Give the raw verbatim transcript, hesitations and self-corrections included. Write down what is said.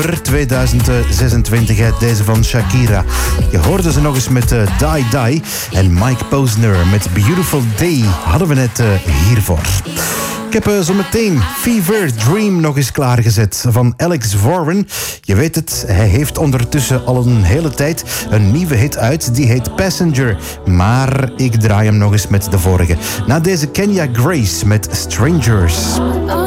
november tweeduizend zesentwintig. Deze van Shakira. Je hoorde ze nog eens met uh, Die Die. En Mike Posner met Beautiful Day hadden we net uh, hiervoor. Ik heb uh, zo meteen Fever Dream nog eens klaargezet van Alex Warren. Je weet het, hij heeft ondertussen al een hele tijd een nieuwe hit uit. Die heet Passenger. Maar ik draai hem nog eens met de vorige. Na deze Kenya Grace met Strangers.